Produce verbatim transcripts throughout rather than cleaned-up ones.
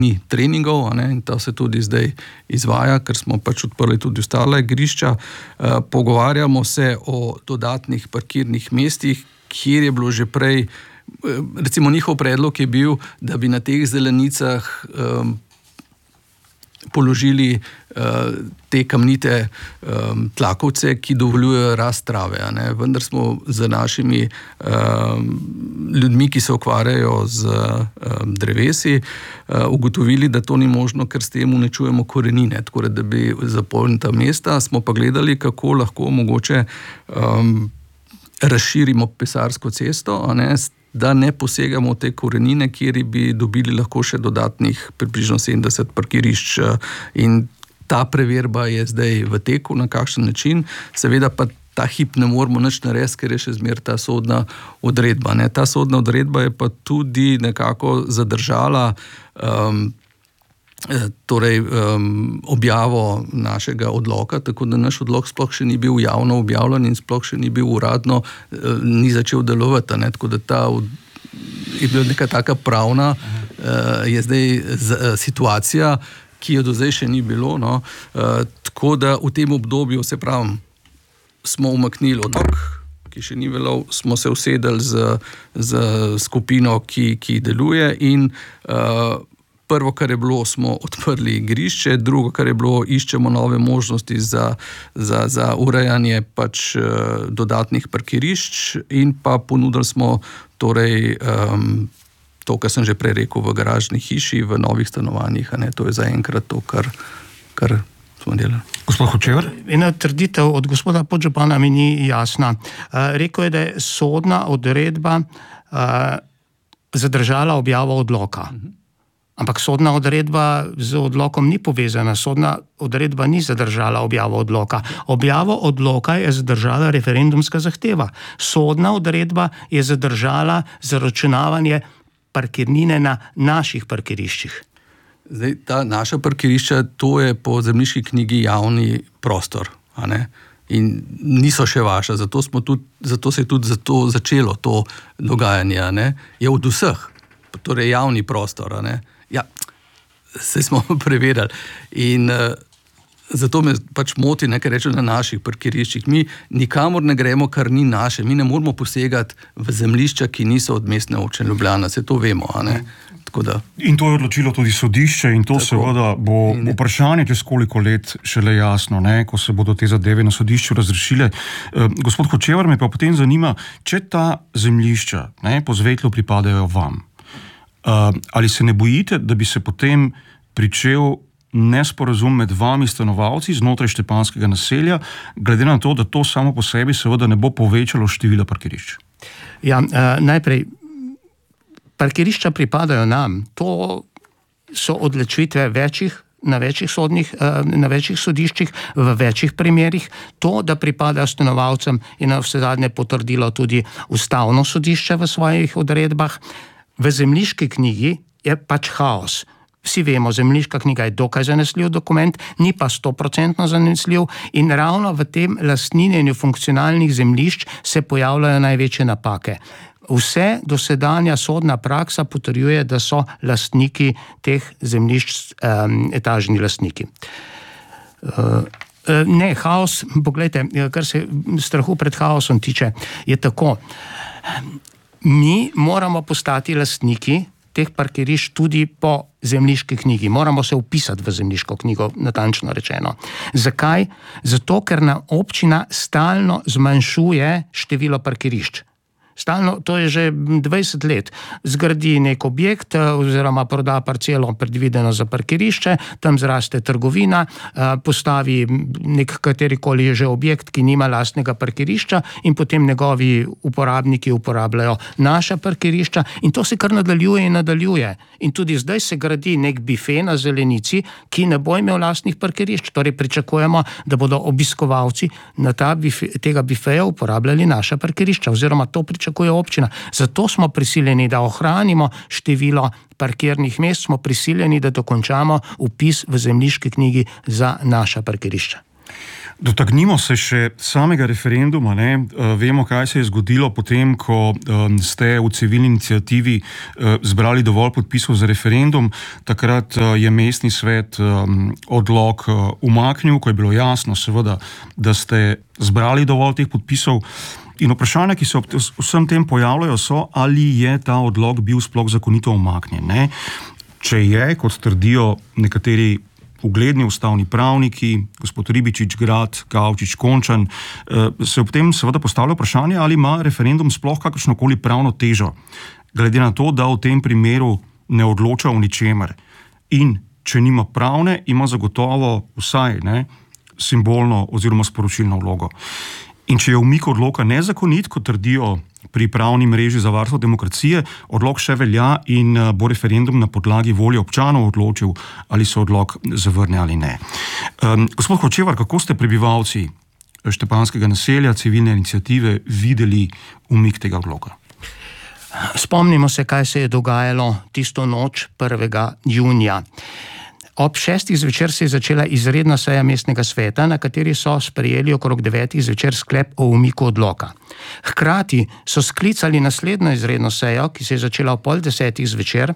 ni treningov, a ne, in to se tudi zdaj izvaja, ker smo pač odprli tudi ostale igrišča. E, pogovarjamo se o dodatnih parkirnih mestih, kjer je bilo že prej, recimo njihov predlog je bil, da bi na teh zelenicah um, položili uh, te kamnite um, tlakovce, ki dovoljujejo rast trave, a ne? Vendar smo z našimi um, ljudmi, ki se ukvarjajo z um, drevesi, uh, ugotovili, da to ni možno, ker s tem uničujemo korenine, tako da bi zapolnili ta mesta, smo pa gledali, kako lahko mogoče um, razširimo Pisarsko cesto, a ne, da ne posegamo v te korenine, kjer bi dobili lahko še dodatnih približno sedemdeset parkirišč, in ta preverba je zdaj v teku, na kakšen način. Seveda pa ta hip ne moramo nič narediti, ker je še zmer ta sodna odredba, ne. Ta sodna odredba je pa tudi nekako zadržala um, torej um, objavo našega odloka, tako da naš odlok sploh še ni bil javno objavljen in sploh še ni bil uradno, uh, ni začel delovati, ne? Tako da ta je bila neka taka pravna, uh, je zdaj z, uh, situacija, ki jo do zdaj še ni bilo, no? Uh, tako da v tem obdobju, se pravim, smo umaknili odlok, ki še ni veljal, smo se usedeli z, z skupino, ki, ki deluje, in uh, prvo, kar je bilo, smo odprli igrišče, drugo, kar je bilo, iščemo nove možnosti za, za, za urejanje pač uh, dodatnih parkirišč, in pa ponudili smo torej um, to, kar sem že prej rekel, v garažni hiši, v novih stanovanjih, a ne, to je zaenkrat to, kar, kar smo delali. Gospod Hočevar? Ena trditev od gospoda podžupana mi ni jasna. Uh, rekel je, da je sodna odredba uh, zadržala objavo odloka. Uh-huh. Ampak sodna odredba z odlokom ni povezana. Sodna odredba ni zadržala objavo odloka. Objavo odloka je zadržala referendumska zahteva. Sodna odredba je zadržala zaračunavanje parkirnine na naših parkiriščih. Zdaj, ta naša parkirišča, to je po zemljiški knjigi javni prostor, a ne? In niso še vaša, zato, smo tudi, zato se je tudi zato začelo to dogajanje, a ne? Je od vseh, torej javni prostor, a ne? Ja, se smo preverjali. In uh, zato me pač moti, nekaj reče, na naših parkiriščih. Mi nikamor ne gremo, kar ni naše. Mi ne moramo posegati v zemljišča, ki niso od Mestne občine Ljubljana. Se to vemo, a ne? Tako da. In to je odločilo tudi sodišče, in to tako, seveda bo vprašanje čez koliko let šele jasno, ne, ko se bodo te zadeve na sodišču razrešile. Uh, gospod Hočevar, me pa potem zanima, če ta zemljišča, ne, po Zvetlu pripadajo vam. Uh, ali se ne bojite, da bi se potem pričel nesporazum med vami stanovalci znotraj Štepanskega naselja, glede na to, da to samo po sebi seveda ne bo povečalo števila parkirišč? Ja, uh, najprej, parkirišča pripadajo nam. To so odločitve večjih, na večjih sodnih, uh, na večjih sodiščih, v večjih primerih. To, da pripadajo stanovalcem, je na vsezadnje potrdilo tudi Ustavno sodišče v svojih odredbah. V zemljiški knjigi je pač haos. Vsi vemo, zemljiška knjiga je dokaj zanesljiv dokument, ni pa stoprocentno zanesljiv, in ravno v tem lastninjenju funkcionalnih zemljišč se pojavljajo največje napake. Vse dosedanja sodna praksa potrjuje, da so lastniki teh zemljišč um, etažni lastniki. Uh, ne, haos, poglejte, kar se strahu pred haosom tiče, je tako. Mi moramo postati lastniki teh parkirišč tudi po zemljiški knjigi. Moramo se vpisati v zemljiško knjigo, natančno rečeno. Zakaj? Zato, ker nam občina stalno zmanjšuje število parkirišč. Stalno, to je že dvajset let. Zgradi nek objekt oziroma proda parcelo predvideno za parkirišče, tam zraste trgovina, postavi nek katerikoli že objekt, ki nima lastnega parkirišča, in potem njegovi uporabniki uporabljajo naša parkirišča, in to se kar nadaljuje in nadaljuje. In tudi zdaj se gradi nek bife na zelenici, ki ne bo imel lastnih parkirišč. Torej pričakujemo, da bodo obiskovalci na ta bife, tega bifeja uporabljali naša parkirišča, oziroma to pričakujemo občina. Zato smo prisiljeni, da ohranimo število parkirnih mest, smo prisiljeni, da dokončamo vpis v zemljiški knjigi za naša parkirišča. Dotaknimo se še samega referenduma. Ne? Vemo, kaj se je zgodilo potem, ko um, ste v civilni iniciativi uh, zbrali dovolj podpisov za referendum. Takrat uh, je mestni svet um, odlok uh, umaknil, ko je bilo jasno, seveda, da ste zbrali dovolj teh podpisov. In vprašanja, ki se ob vsem tem pojavljajo, so, ali je ta odlok bil sploh zakonito umaknjen. Ne? Če je, kot trdijo nekateri ugledni ustavni pravniki, gospod Ribičič, Grad, Kavčič, Končan, se ob tem seveda postavlja vprašanje, ali ima referendum sploh kakršnokoli pravno težo, glede na to, da v tem primeru ne odloča o ničemer. In če nima pravne, ima zagotovo vsaj ne, simbolno oziroma sporočilno vlogo. In če je umik odloka nezakonit, kot trdijo pri pravni mreži za varstvo demokracije, odlok še velja in bo referendum na podlagi volje občanov odločil, ali se odlok zavrne ali ne. Um, gospod Hočevar, kako ste prebivalci Štepanjskega naselja, civilne iniciative videli umik tega odloka? Spomnimo se, kaj se je dogajalo tisto noč prvega junija. Ob šestih zvečer se je začela izredna seja mestnega sveta, na kateri so sprejeli okrog devetih zvečer sklep o umiku odloka. Hkrati so sklicali naslednjo izredno sejo, ki se je začela ob pol desetih zvečer.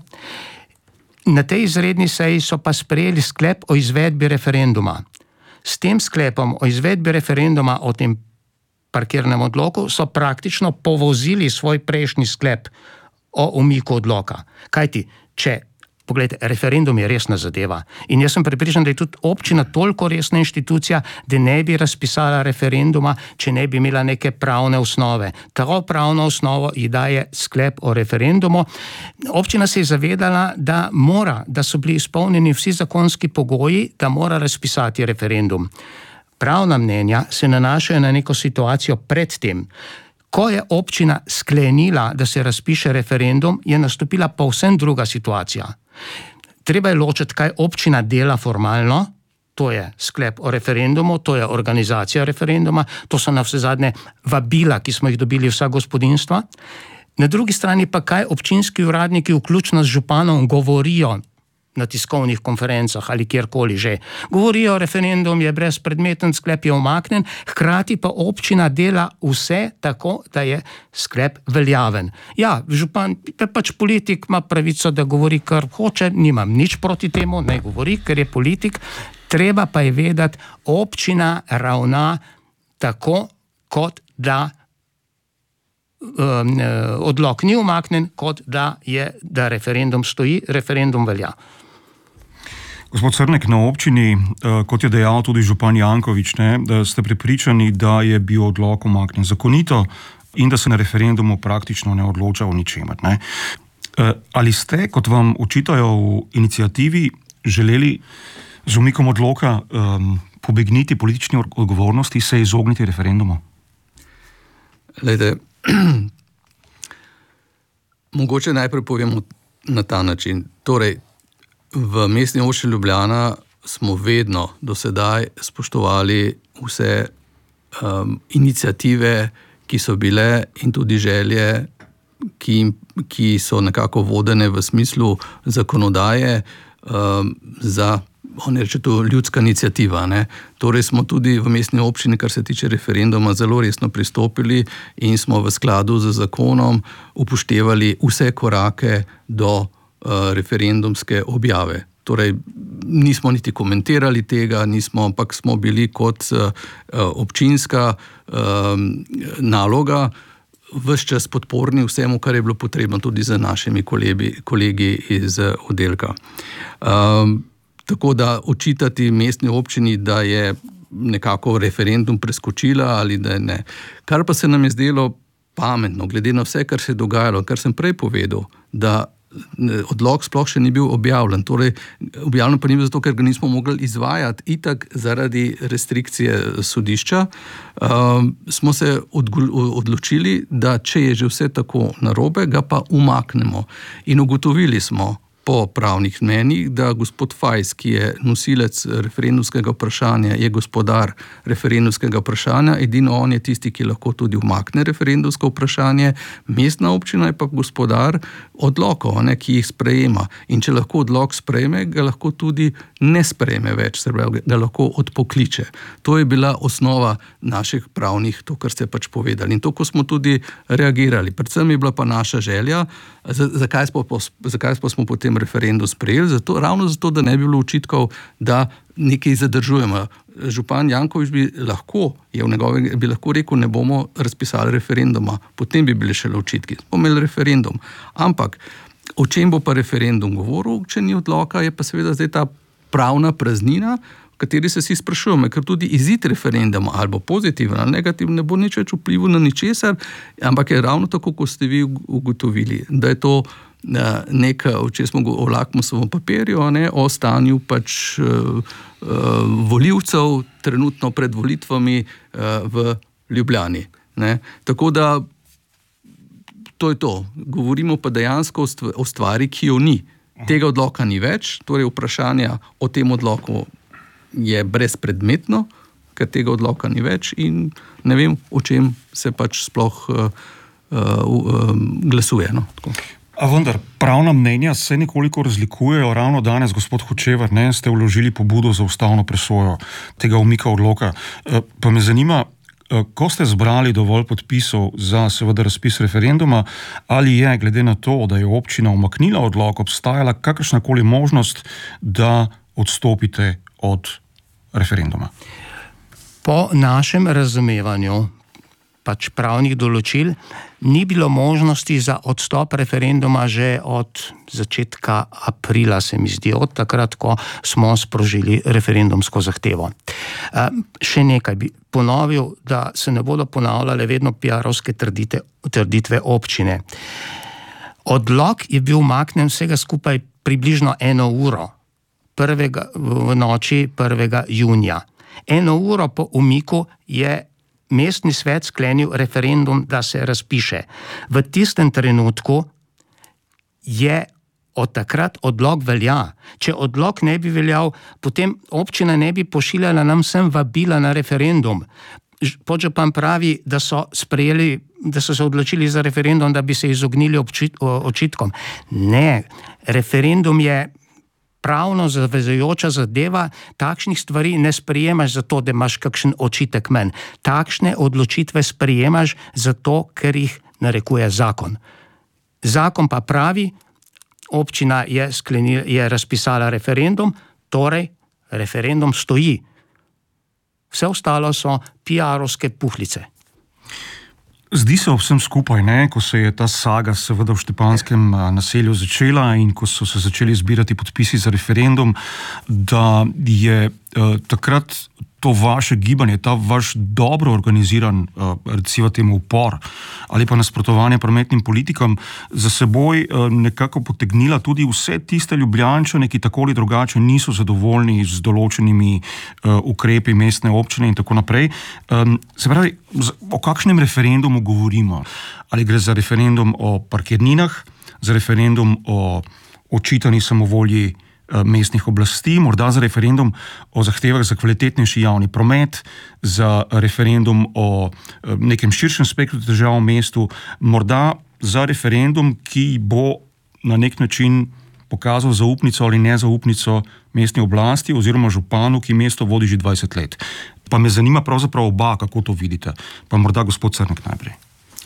Na tej izredni seji so pa sprejeli sklep o izvedbi referenduma. S tem sklepom o izvedbi referenduma o tem parkirnem odloku so praktično povozili svoj prejšnji sklep o umiku odloka. Kajti, če Poglejte, referendum je resna zadeva in jaz sem prepričan, da je tudi občina toliko resna inštitucija, da ne bi razpisala referenduma, če ne bi imela neke pravne osnove. Ta pravno osnovo ji daje sklep o referendumu. Občina se je zavedala, da mora, da so bili izpolnjeni vsi zakonski pogoji, da mora razpisati referendum. Pravna mnenja se nanašajo na neko situacijo pred tem. Ko je občina sklenila, da se razpiše referendum, je nastopila povsem druga situacija. Treba je ločiti, kaj občina dela formalno, to je sklep o referendumu, to je organizacija referenduma, to so navsezadnje vabila, ki smo jih dobili vsa gospodinjstva. Na drugi strani pa kaj občinski uradniki, vključno z županom, govorijo na tiskovnih konferencah ali kjerkoli že. Govorijo, referendum je brezpredmeten, sklep je umaknen, hkrati pa občina dela vse tako, da je sklep veljaven. Ja, župan, pač politik ima pravico, da govori, kar hoče, nimam nič proti temu, naj govori, ker je politik. Treba pa je vedeti, občina ravna tako, kot da um, odlok ni umaknen, kot da je, da referendum stoji, referendum velja. Gospod Crnek, na občini, kot je dejal tudi župan Janković, ne, da ste prepričani, da je bil odlok umaknjen zakonito in da se na referendumu praktično ne odloča o ničemer. Ne. Ali ste, kot vam očitajo v iniciativi, želeli z umikom odloka um, pobegniti politični odgovornosti, se izogniti referendumu? Lejte, mogoče najprej povemo na ta način. Torej, v Mestni občini Ljubljana smo vedno do sedaj spoštovali vse um, iniciative, ki so bile in tudi želje, ki, ki so nekako vodene v smislu zakonodaje um, za, on reče to, ljudska iniciativa. Ne? Torej smo tudi v Mestni občini, kar se tiče referenduma, zelo resno pristopili in smo v skladu z zakonom upoštevali vse korake do referendumske objave. Torej, nismo niti komentirali tega, nismo, ampak smo bili kot uh, občinska um, naloga ves čas podporni vsemu, kar je bilo potrebno tudi za našimi kolegi, kolegi iz oddelka. Um, tako da očitati mestni občini, da je nekako referendum preskočila ali da ne. Kar pa se nam je zdelo pametno, glede na vse, kar se je dogajalo, kar sem prej povedal, da odlok sploh še ni bil objavljen. Torej, objavljen pa ni bil zato, ker ga nismo mogli izvajati itak zaradi restrikcije sodišča. Um, smo se odločili, da če je že vse tako narobe, ga pa umaknemo. In ugotovili smo po pravnih mnenjih, da gospod Fajs, ki je nosilec referendumskega vprašanja, je gospodar referendumskega vprašanja, edino on je tisti, ki lahko tudi umakne referendumsko vprašanje, mestna občina je pa gospodar odlokov, ne, ki jih sprejema. In če lahko odlok sprejme, ga lahko tudi ne sprejme več, se pravi, ga lahko odpokliče. To je bila osnova naših pravnih, to, kar ste pač povedali. In to, ko smo tudi reagirali. Predvsem je bila pa naša želja, zakaj smo, zakaj smo potem referendum sprejeli, zato, ravno zato, da ne bi bilo očitkov, da nekaj zadržujemo. Župan Janković bi lahko, je v njegovem, bi lahko rekel, ne bomo razpisali referenduma, potem bi bili šele očitki. Smo imeli referendum. Ampak, o čem bo pa referendum govoril, če ni odloka, je pa seveda zdaj ta pravna praznina, v kateri se vsi sprašujemo, ker tudi izid referenduma, ali bo pozitiven ali negativen, ne bo nič več vplival na ničesar, ampak je ravno tako, kot ste vi ugotovili, da je to nek, če smo o lakmusovem papirju, ne, o stanju pač uh, uh, volivcev trenutno pred volitvami uh, v Ljubljani. Ne. Tako da to je to. Govorimo pa dejansko o stvari, ki jo ni. Tega odloka ni več, torej vprašanja o tem odloku je brezpredmetno, ker tega odloka ni več in ne vem, o čem se pač sploh uh, uh, glasuje. No? A vendar, pravna mnenja se nekoliko razlikujejo. Ravno danes, gospod Hočevar, ne, ste vložili pobudo za ustavno presojo tega umika odloka. Uh, pa me zanima, uh, ko ste zbrali dovolj podpisov za seveda razpis referenduma, ali je, glede na to, da je občina umaknila odlok, obstajala kakršnakoli možnost, da odstopite od referenduma? Po našem razumevanju pač pravnih določil ni bilo možnosti za odstop referenduma že od začetka aprila, se mi zdi, od takrat, ko smo sprožili referendumsko zahtevo. E, še nekaj bi ponovil, da se ne bodo ponavljale vedno piarovske trdite, trditve občine. Odlok je bil umaknjen vsega skupaj približno eno uro. Prvega, v noči prvega junija. Eno uro po umiku je mestni svet sklenil referendum, da se razpiše. V tistem trenutku je od takrat odlok velja. Če odlok ne bi veljal, potem občina ne bi pošiljala nam sem vabila na referendum. Podžupan pravi, da so sprejeli, da so se odločili za referendum, da bi se izognili občit, očitkom. Ne, referendum je pravno zavezujoča zadeva, takšnih stvari ne sprejemaš zato, da imaš kakšen očitek menj. Takšne odločitve sprejemaš zato, ker jih narekuje zakon. Zakon pa pravi, občina je, sklenila, je razpisala referendum, torej referendum stoji. Vse ostalo so piarovske puhlice. Zdi se ob vsem skupaj, ne, ko se je ta saga seveda v Štepanjskem naselju začela in ko so se začeli zbirati podpisi za referendum, da je uh, takrat to vaše gibanje, ta vaš dobro organiziran, uh, recimo temu upor ali pa nasprotovanje prometnim politikam za seboj uh, nekako potegnila tudi vse tiste Ljubljančane, ki tako ali drugače niso zadovoljni z določenimi uh, ukrepi mestne občine in tako naprej. Um, se pravi, o kakšnem referendumu govorimo? Ali gre za referendum o parkirninah, za referendum o očitani samovolji mestnih oblasti, morda za referendum o zahtevah za kvalitetnejši javni promet, za referendum o nekem širšem spektru težav v mestu, morda za referendum, ki bo na nek način pokazal zaupnico ali nezaupnico mestni oblasti oziroma županu, ki mesto vodi že dvajset let. Pa me zanima pravzaprav oba, kako to vidite. Pa morda gospod Crnek najprej.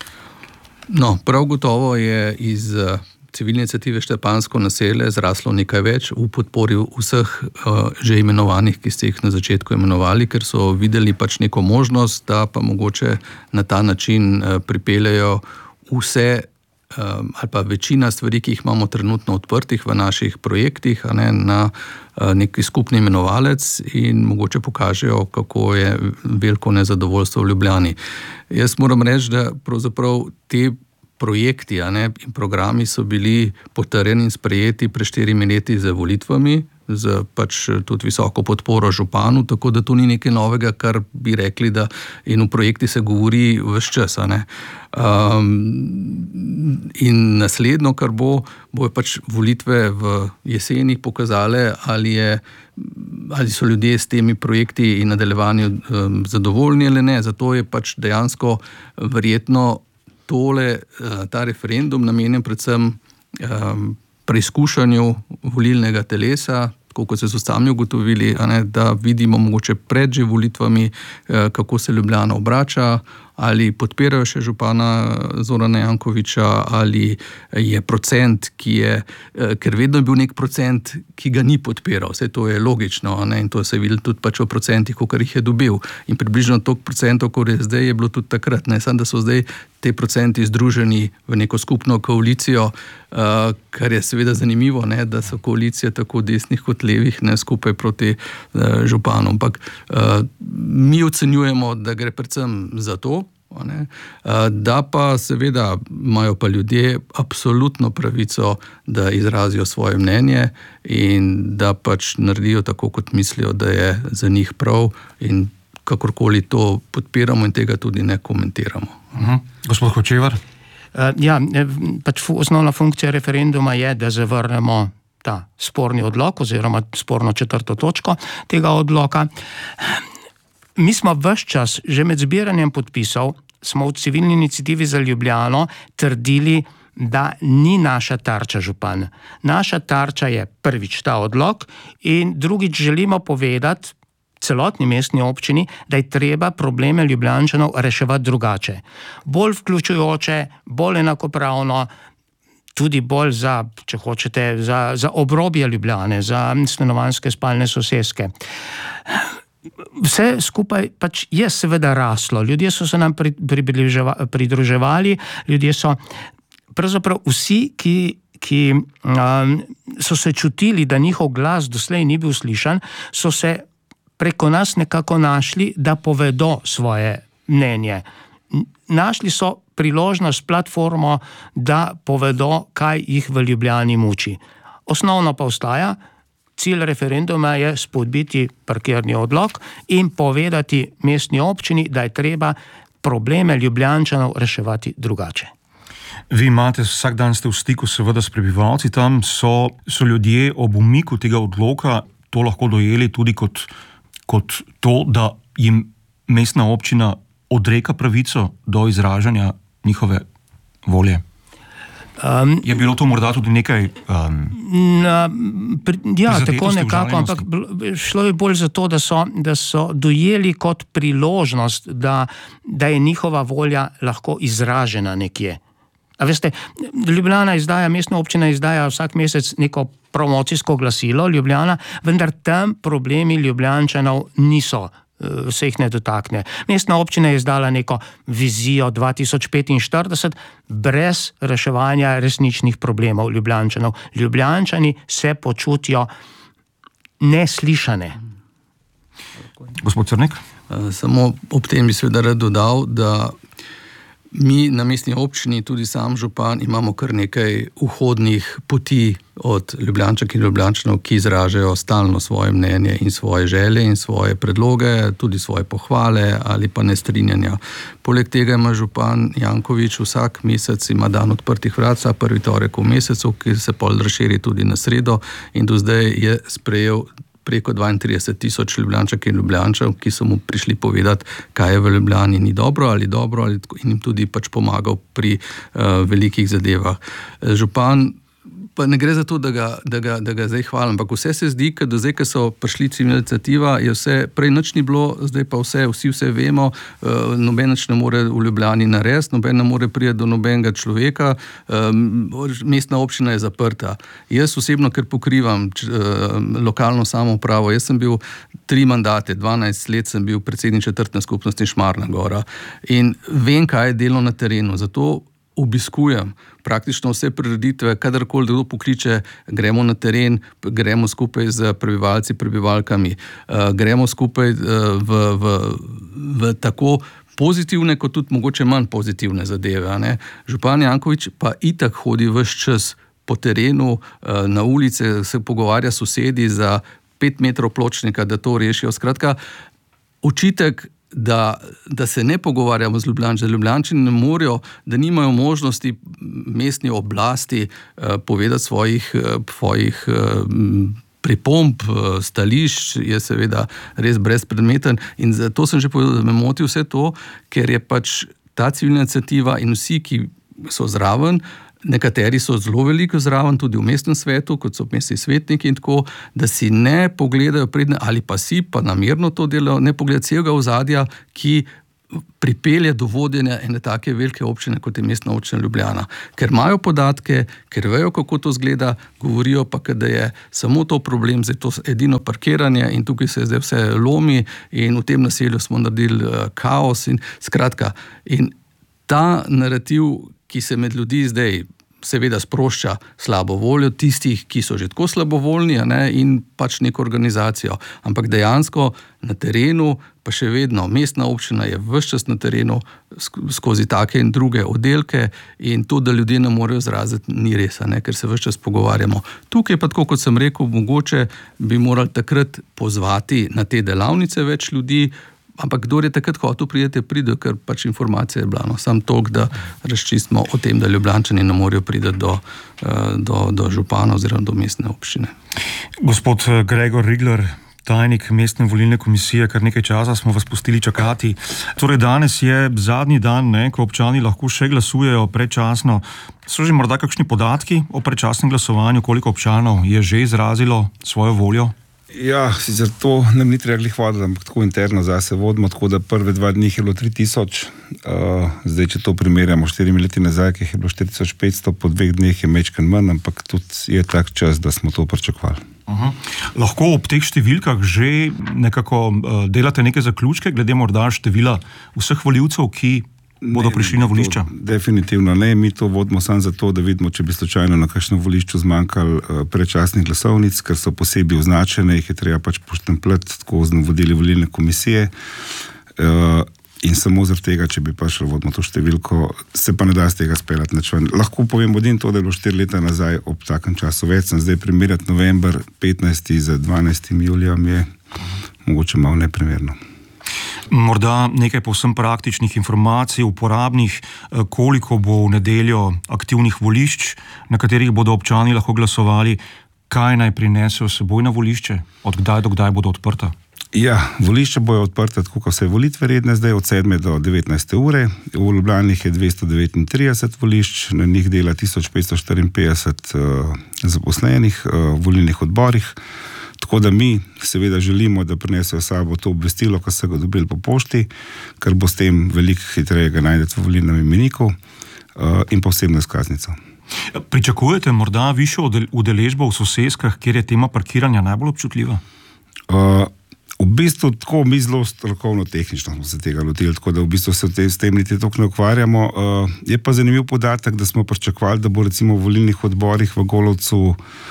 No, prav gotovo je iz civilne iniciative Štepanjsko naselje zraslo nekaj več v podpori vseh uh, že imenovanih, ki ste jih na začetku imenovali, ker so videli pač neko možnost, da pa mogoče na ta način uh, pripeljejo vse um, ali pa večina stvari, ki jih imamo trenutno odprtih v naših projektih, a ne, na uh, neki skupni imenovalec in mogoče pokažejo, kako je veliko nezadovoljstvo v Ljubljani. Jaz moram reči, da pravzaprav te projekti, a ne, in programi so bili potrjeni in sprejeti pred štirimi leti za volitvami z pač tudi visoko podporo županu, tako da to ni nekaj novega, kar bi rekli, da in v projekti se govori ves čas, a ne. Um, in naslednjo, kar bo, bojo pač volitve v jesenih pokazale, ali je ali so ljudje s temi projekti in nadaljevanju um, zadovoljni ali ne. Zato je pač dejansko verjetno tole, ta referendum namenjen predvsem um, preizkušanju volilnega telesa, tako kot se so sami ugotovili, a ne, da vidimo mogoče pred že volitvami, eh, kako se Ljubljana obrača, ali podpirajo še župana Zorana Jankovića, ali je procent, ki je, eh, ker vedno je bil nek procent, ki ga ni podpiral. Vse to je logično, a ne, in to se je videlo tudi pač v procentih, koliko jih je dobil. In približno toliko procentov, kot je zdaj, je bilo tudi takrat. Ne, samo da so zdaj te procenti združeni v neko skupno koalicijo, uh, kar je seveda zanimivo, ne, da so koalicije tako desnih kot levih, ne, skupaj proti uh, županu. Ampak uh, mi ocenjujemo, da gre predvsem za to, ne, uh, da pa seveda imajo pa ljudje absolutno pravico, da izrazijo svoje mnenje in da pač naredijo tako, kot mislijo, da je za njih prav, in kakorkoli to podpiramo in tega tudi ne komentiramo. Uh-huh. Gospod Hočevar? Uh, ja, pač osnovna funkcija referenduma je, da zavrnemo ta sporni odlok oziroma sporno četrto točko tega odloka. Mi smo ves čas, že med zbiranjem podpisov, smo v civilni iniciativi za Ljubljano trdili, da ni naša tarča župan. Naša tarča je prvič ta odlok in drugič želimo povedati celotni mestni občini, da je treba probleme Ljubljančanov reševati drugače. Bolj vključujoče, bolj enakopravno, tudi bolj za, če hočete, za, za obrobje Ljubljane, za stanovanjske spalne soseske. Vse skupaj pač je seveda raslo. Ljudje so se nam pridruževali, ljudje so pravzaprav vsi, ki ki um, so se čutili, da njihov glas doslej ni bil slišan, so se preko nas nekako našli, da povedo svoje mnenje. Našli so priložnost, platformo, da povedo, kaj jih v Ljubljani muči. Osnovno pa ostaja, cilj referenduma je spodbiti parkirni odlok in povedati mestni občini, da je treba probleme Ljubljančanov reševati drugače. Vi imate, vsak dan ste v stiku seveda s prebivalci, tam so, so ljudje ob umiku tega odloka to lahko dojeli tudi kot, kot to, da jim mestna občina odreka pravico do izražanja njihove volje. Um, je bilo to morda tudi nekaj um, na, pri, ja, tako nekako, ampak šlo je bolj za to, da so, da so dojeli kot priložnost, da, da je njihova volja lahko izražena nekje. A veste, Ljubljana izdaja, mestna občina izdaja vsak mesec neko promocijsko glasilo Ljubljana, vendar tam problemi Ljubljančanov niso, se jih ne dotakne. Mestna občina je izdala neko vizijo dva tisoč petinštirideset brez reševanja resničnih problemov Ljubljančanov. Ljubljančani se počutijo neslišane. Gospod Crnek? Samo ob tem bi seveda rad dodal, da mi na mestni občini, tudi sam župan, imamo kar nekaj vhodnih poti od Ljubljančank in Ljubljančanov, ki izražajo stalno svoje mnenje in svoje želje in svoje predloge, tudi svoje pohvale ali pa nestrinjanja. Poleg tega ima župan Janković vsak mesec ima dan odprtih vrat, prvi torek v mesecu, ki se pol razširi tudi na sredo, in do zdaj je sprejel preko dvaintrideset tisoč Ljubljančank in Ljubljančanov, ki so mu prišli povedati, kaj je v Ljubljani ni dobro ali dobro, ali in jim tudi pač pomagal pri uh, velikih zadevah. Župan, pa ne gre za to, da ga, da ga, da ga zdaj hvalim, ampak vse se zdi, da do zdaj, ko so prišli civilna iniciativa, je vse, prej nič ni bilo, zdaj pa vse, vsi vse vemo, uh, noben nič ne more v Ljubljani narediti, noben ne more priti do nobenega človeka, um, mestna občina je zaprta. Jaz osebno, ker pokrivam uh, lokalno samoupravo, jaz sem bil tri mandate, dvanajst let sem bil predsednik četrtne skupnosti Šmarna Gora in vem, kaj je delo na terenu, zato obiskujem praktično vse prireditve, kadarkoli kdo pokliče, gremo na teren, gremo skupaj z prebivalci, prebivalkami, uh, gremo skupaj uh, v, v, v tako pozitivne, kot tudi mogoče manj pozitivne zadeve. Ne? Župan Janković pa itak hodi ves čas po terenu, na ulice, se pogovarja sosedi za pet metrov pločnika, da to rešijo. Skratka, očitek, da, da se ne pogovarjamo z Ljubljančani, da Ljubljančani ne morejo, da nimajo možnosti mestni oblasti povedati svojih, svojih pripomb, stališč, je seveda res brezpredmeten. In zato sem že povedal, da me moti vse to, ker je pač ta civilna iniciativa in vsi, ki so zraven, nekateri so zelo veliko zraven, tudi v mestnem svetu, kot so mestni svetniki in tako, da si ne pogledajo predne, ali pa si, pa namerno to delajo, ne pogledajo celega ozadja, ki pripelje do vodenja ene take velike občine, kot je Mestna občina Ljubljana. Ker imajo podatke, ker vejo, kako to zgleda, govorijo pa, da je samo to problem, zdaj to edino parkiranje in tukaj se zdaj vse lomi in v tem naselju smo naredili kaos in skratka. In ta narativ, ki se med ljudi zdaj seveda sprošča slabo voljo tistih, ki so že tako slabovoljni, ne, in pač neko organizacijo. Ampak dejansko na terenu, pa še vedno mestna občina je ves čas na terenu skozi take in druge oddelke in to, da ljudje ne morejo izraziti, ni res, ne, ker se ves čas pogovarjamo. Tukaj pa tako, kot sem rekel, mogoče bi morali takrat pozvati na te delavnice več ljudi, ampak kdor je takrat hotel prideti, pride, ker pač informacija je bila. No, sam toliko, da razčistimo o tem, da Ljubljančani ne morejo priti do, do, do župana oziroma do mestne občine. Gospod Gregor Rigler, tajnik mestne volilne komisije, kar nekaj časa smo vas pustili čakati. Torej danes je zadnji dan, ne, ko občani lahko še glasujejo predčasno. So že morda kakšni podatki o predčasnem glasovanju, koliko občanov je že izrazilo svojo voljo? Ja, sicer to nam ni treba glih voditi, ampak tako interno zase vodimo, tako da prve dva dni je bilo tri tisoč, uh, zdaj, če to primerjamo štirimi leti nazaj, ki je bilo štiri tisoč petsto, po dveh dneh je mečken manj, ampak tudi je tak čas, da smo to pričakovali. Uh-huh. Lahko ob teh številkah že nekako uh, delate neke zaključke, glede morda števila vseh volivcev, ki bodo prišli na volišča? Definitivno ne, mi to vodimo samo zato, da vidimo, če bi slučajno na kakšnem volišču zmanjkalo predčasnih glasovnic, ker so posebej označene, jih je treba pač poštempljati, tako z navodili volilne komisije. In samo zaradi tega, če bi pač vodimo to številko, se pa ne da z tega speljati nič ven. Lahko povem odin to, da je bilo štiri leta nazaj ob takem času več, sem zdaj primerjati november petnajsti z dvanajstim julijem je mogoče malo neprimerno. Morda nekaj povsem praktičnih informacij, uporabnih, koliko bo v nedeljo aktivnih volišč, na katerih bodo občani lahko glasovali, kaj naj prinesejo seboj na volišče, od kdaj do kdaj bodo odprta? Ja, volišča bojo odprta tako, kot vse volitve redne zdaj, od sedme do devetnajste ure. V Ljubljani je dvesto devetintrideset volišč, na njih dela tisoč petsto štiriinpetdeset uh, zaposlenih uh, v volilnih odborih. Tako da mi seveda želimo, da prinesejo sabo to obvestilo, ko so ga dobili po pošti, ker bo s tem veliko hitreje ga najdete v volilnem imeniku uh, in pa osebno izkaznico. Pričakujete morda višjo udeležbo v soseskah, kjer je tema parkiranja najbolj občutljiva? Uh, v bistvu tako mi zelo strokovno tehnično smo se tega lotili, tako da v bistvu se s tem niti toliko ne ukvarjamo. Uh, je pa zanimiv podatek, da smo pričakovali, da bo recimo v volilnih odborih v Golovcu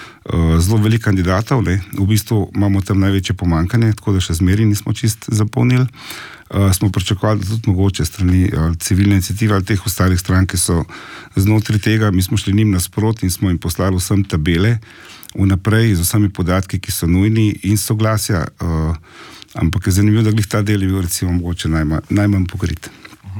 zelo veliko kandidatov, ne. V bistvu imamo tam največje pomanjkanje, tako da še zmeri nismo čist zapolnili. Uh, smo pričakovali, da tudi mogoče strani uh, civilne iniciative ali teh ostalih strank, ki so znotraj tega, mi smo šli njim nasproti in smo jim poslali vsem tabele vnaprej z vsemi podatki, ki so nujni in soglasja, uh, ampak je zanimivo, da glih ta del je bil recimo mogoče najmanj, najmanj pokrit.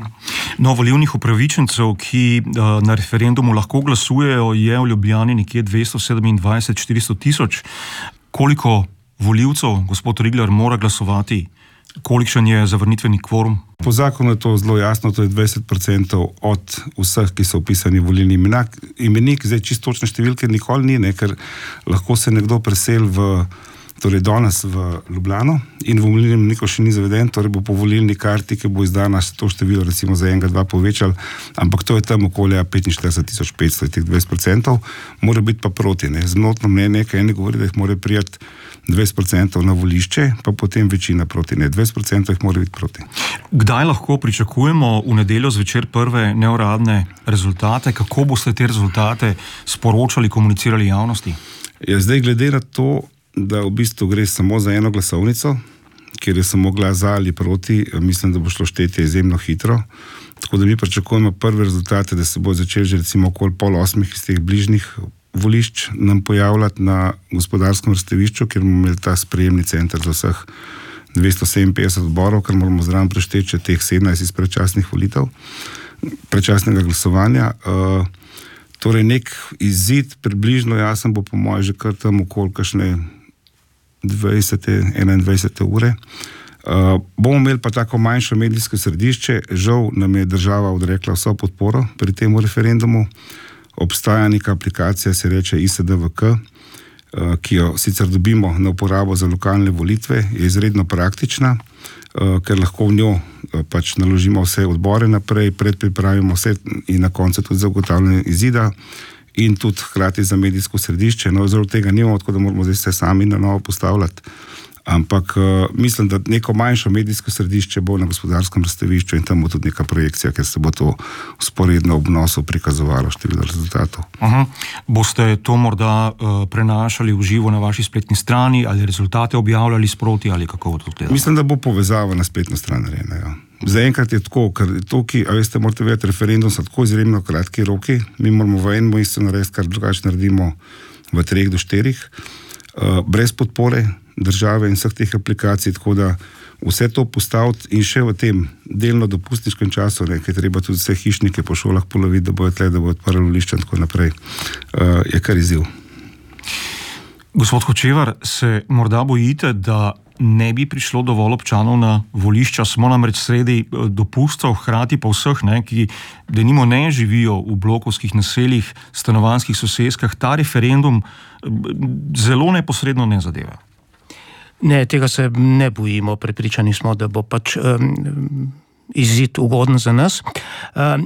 No, volilnih upravičencev, ki uh, na referendumu lahko glasujejo, je v Ljubljani nekje dvesto sedemindvajset štiristo tisoč. Koliko volivcev, gospod Rigler, mora glasovati? Kolikšen je zavrnitveni kvorum? Po zakonu je to zelo jasno, to je dvajset procentov od vseh, ki so upisani v volilni imenik. Zdaj čisto točne številke nikoli ni, ne, ker lahko se nekdo preseli v torej danes v Ljubljano in v volilnem imeniku še ni zaveden, torej bo po volilni karti, ki bo izdana, to število recimo za enega, dva povečal, ampak to je tam okolja petinštirideset tisoč petsto, teh dvajset procentov, mora biti pa proti, ne. Zmotno mnenje, nekaj eni govori, da jih mora prijeti dvajset procentov na volišče, pa potem večina proti, ne. dvajset procentov jih mora biti proti. Kdaj lahko pričakujemo v nedeljo zvečer prve neuradne rezultate? Kako boste te rezultate sporočali, komunicirali javnosti? Ja, zdaj glede na to, da v bistvu gre samo za eno glasovnico, kjer je samo glas za ali proti, mislim, da bo šlo štetje izjemno hitro. Tako da mi pričakujemo prve rezultate, da se bo začel že recimo okoli pol osmih iz teh bližnjih volišč nam pojavljati na gospodarskem razstavišču, kjer bomo imeli ta sprejemni center za vseh dvesto sedeminpetdeset odborov, ker moramo zraven prešteči še teh sedemnajst iz predčasnih volitev, predčasnega glasovanja. Uh, torej nek izid približno jasen bo po moje že kar tam okoli kakšne dvajsete, enaindvajsete ure. Uh, bomo imeli pa tako manjšo medijsko središče, žal nam je država odrekla vso podporo pri tem referendumu. Obstaja neka aplikacija, se reče I S D V K, uh, ki jo sicer dobimo na uporabo za lokalne volitve, je izredno praktična, uh, ker lahko v njo uh, pač naložimo vse odbore naprej, predpripravimo vse in na koncu tudi zagotavljanje izida in tudi hkrati za medijsko središče. No, zaradi tega nimamo, tako da moramo zdaj se sami na novo postavljati. Ampak uh, mislim, da neko manjšo medijsko središče bo na gospodarskem razstavišču in tam bo tudi neka projekcija, ker se bo to sporedno obnosu prikazovalo število rezultatov. Aha. Boste to morda uh, prenašali v živo na vaši spletni strani ali rezultate objavljali sproti ali kako bo to gledalo? Mislim, da bo povezava na spletno stran narejena, ja. Zaenkrat je tako, ker tukaj, a veste, morate vedeti, referendum so tako izjemno kratki roki, mi moramo v enem mesecu narediti, kar drugače naredimo v treh do štirih, uh, brez podpore države in vseh teh aplikacij, tako da vse to postaviti in še v tem delno dopustniškem času, ne, ker treba tudi vse hišnike po šolah poloviti, da bojo tle, da bojo odprli volišča in tako naprej, uh, je kar izziv. Gospod Hočevar, se morda bojite, da ne bi prišlo dovolj občanov na volišča, smo namreč sredi dopustov, hkrati pa vseh, ne, ki denimo ne živijo v blokovskih naseljih, stanovanjskih soseskah, ta referendum zelo neposredno ne zadeva. Ne, tega se ne bojimo, prepričani smo, da bo pač um, izid ugoden za nas. Um,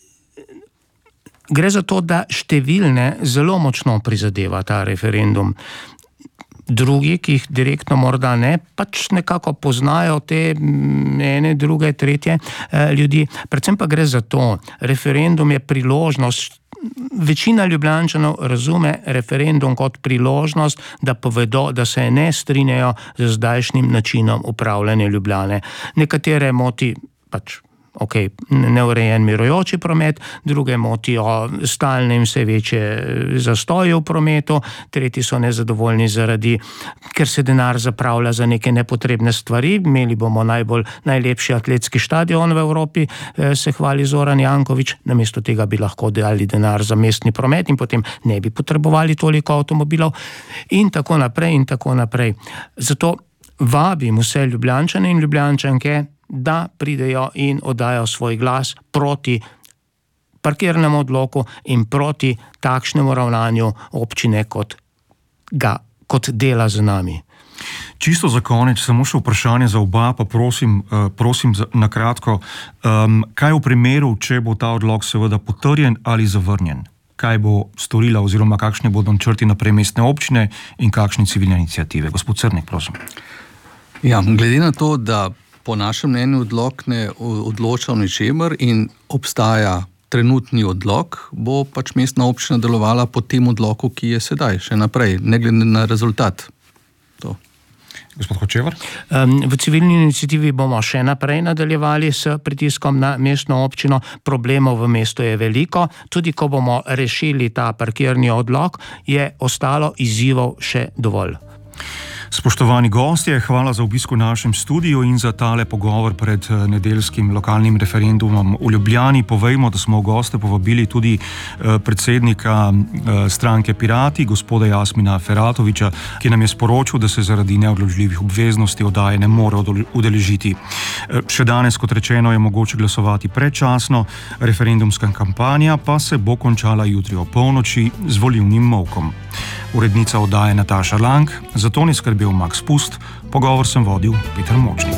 gre za to, da številne zelo močno prizadeva ta referendum. Drugi, ki jih direktno morda ne, pač nekako poznajo te ene, druge, tretje eh, ljudi. Predvsem pa gre za to, referendum je priložnost. Večina Ljubljančanov razume referendum kot priložnost, da povedo, da se ne strinjajo z zdajšnjim načinom upravljanja Ljubljane. Nekatere moti pač ok, neurejen mirujoči promet, druge motijo stalne in vse večje zastoje v prometu, tretji so nezadovoljni zaradi, ker se denar zapravlja za neke nepotrebne stvari. Imeli bomo najbolj, najlepši atletski štadion v Evropi, se hvali Zoran Janković, namesto tega bi lahko dali denar za mestni promet in potem ne bi potrebovali toliko avtomobilov in tako naprej in tako naprej. Zato vabim vse Ljubljančane in Ljubljančanke, da pridejo in oddajo svoj glas proti parkirnemu odloku in proti takšnemu ravnanju občine, kot ga, kot dela z nami. Čisto za konec, samo še vprašanje za oba, pa prosim, uh, prosim za, na kratko, um, kaj v primeru, če bo ta odlok seveda potrjen ali zavrnjen? Kaj bo storila oziroma kakšne bodo načrti naprej mestne občine in kakšne civilne iniciative? Gospod Crnek, prosim. Ja, glede na to, da po našem mnenju odlok ne odloča o ničemer in obstaja trenutni odlok, bo pač mestna občina delovala po tem odloku, ki je sedaj, še naprej, ne glede na rezultat. To. Gospod Hočevar? Um, v civilni iniciativi bomo še naprej nadaljevali s pritiskom na mestno občino. Problemov v mestu je veliko. Tudi ko bomo rešili ta parkirni odlok, je ostalo izzivov še dovolj. Spoštovani gostje, hvala za obisk v našem studiu in za tale pogovor pred nedeljskim lokalnim referendumom v Ljubljani. Povejmo, da smo v goste povabili tudi predsednika stranke Pirati, gospoda Jasmina Feratovića, ki nam je sporočil, da se zaradi neodložljivih obveznosti oddaje ne more udeležiti. Še danes, kot rečeno, je mogoče glasovati predčasno, referendumska kampanja pa se bo končala jutri o polnoči z volilnim molkom. Urednica oddaje Nataša Lang, zato ne skrbi Max Pust, pogovor sem vodil Peter Močnik.